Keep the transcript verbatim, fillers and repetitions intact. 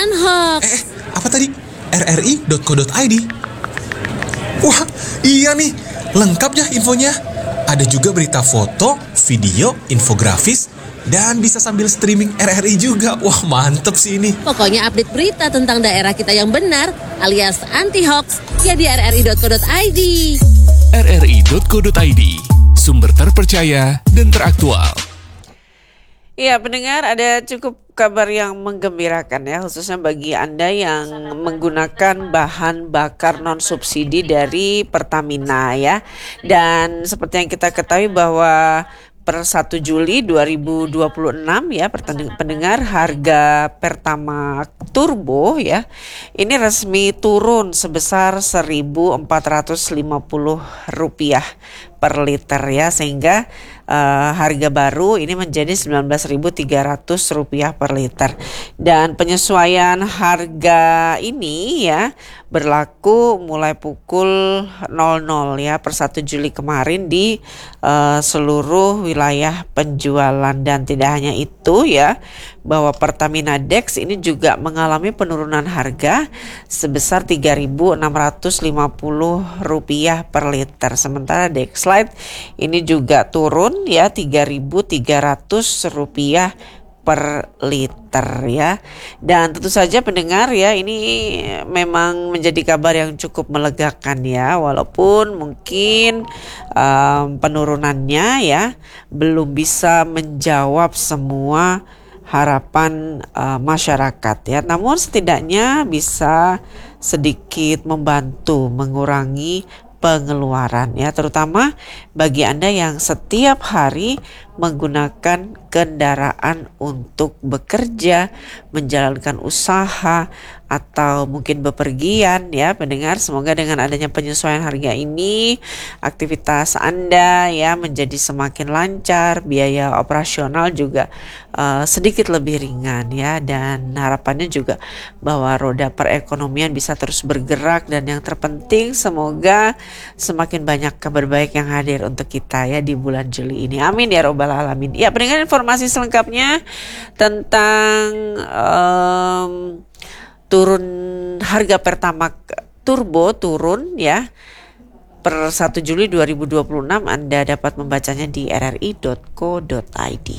bukan hoax. Eh, apa tadi? r r i dot co dot i d. Wah, iya nih. Lengkap ya infonya. Ada juga berita foto, video, infografis, dan bisa sambil streaming R R I juga. Wah, mantep sih ini. Pokoknya update berita tentang daerah kita yang benar alias anti hoax ya di r r i dot co dot i d. r r i dot co dot i d, sumber terpercaya dan teraktual. Iya, pendengar, ada cukup kabar yang menggembirakan ya, khususnya bagi Anda yang menggunakan bahan bakar non subsidi dari Pertamina ya. Dan seperti yang kita ketahui bahwa per satu Juli dua ribu dua puluh enam ya, pendengar, harga Pertamax Turbo ya ini resmi turun sebesar seribu empat ratus lima puluh rupiah per liter ya, sehingga uh, harga baru ini menjadi sembilan belas ribu tiga ratus rupiah per liter. Dan penyesuaian harga ini ya berlaku mulai pukul nol nol ya per satu Juli kemarin di uh, seluruh wilayah penjualan. Dan tidak hanya itu ya, bahwa Pertamina Dex ini juga mengalami penurunan harga sebesar tiga ribu enam ratus lima puluh rupiah per liter. Sementara Dexlite ini juga turun ya tiga ribu tiga ratus rupiah per liter ya. Dan tentu saja pendengar ya, ini memang menjadi kabar yang cukup melegakan ya, walaupun mungkin um, penurunannya ya belum bisa menjawab semua harapan uh, masyarakat ya, namun setidaknya bisa sedikit membantu mengurangi pengeluaran ya, terutama bagi Anda yang setiap hari menggunakan kendaraan untuk bekerja, menjalankan usaha, atau mungkin bepergian ya pendengar. Semoga dengan adanya penyesuaian harga ini aktivitas Anda ya menjadi semakin lancar, biaya operasional juga uh, sedikit lebih ringan ya, dan harapannya juga bahwa roda perekonomian bisa terus bergerak. Dan yang terpenting semoga semakin banyak kabar baik yang hadir untuk kita ya di bulan Juli ini. Amin ya robbal alamin. Ya pendengar, informasi selengkapnya tentang um, turun harga Pertamax Turbo turun ya per satu Juli dua ribu dua puluh enam, Anda dapat membacanya di r r i dot co dot i d.